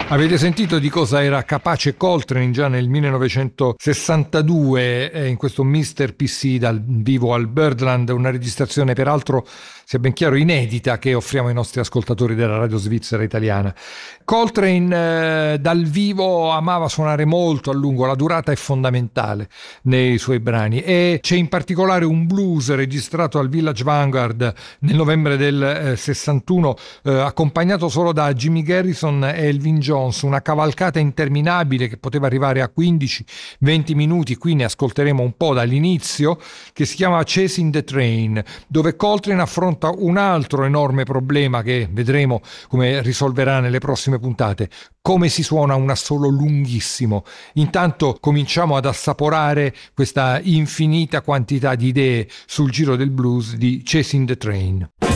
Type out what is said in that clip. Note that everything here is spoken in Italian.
Avete sentito di cosa era capace Coltrane già nel 1962 in questo Mr. PC dal vivo al Birdland, una registrazione peraltro, sia ben chiaro, inedita, che offriamo ai nostri ascoltatori della radio svizzera italiana. Coltrane dal vivo amava suonare molto a lungo, la durata è fondamentale nei suoi brani, e c'è in particolare un blues registrato al Village Vanguard nel novembre del 61, accompagnato solo da Jimmy Garrison e Elvin Jones, una cavalcata interminabile che poteva arrivare a 15-20 minuti. Qui ne ascolteremo un po' dall'inizio, che si chiama Chasing the Train, dove Coltrane affronta un altro enorme problema che vedremo come risolverà nelle prossime puntate: come si suona un assolo lunghissimo. Intanto cominciamo ad assaporare questa infinita quantità di idee sul giro del blues di Chasing the Train.